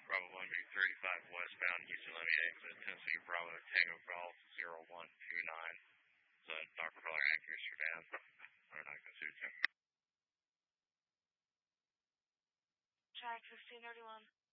Bravo 1 Big 35 westbound, Houston Levy exit, Tennessee Bravo Tango Golf 0129. So, Dr. Feller accuracy for down. We're not considered. Track 1531.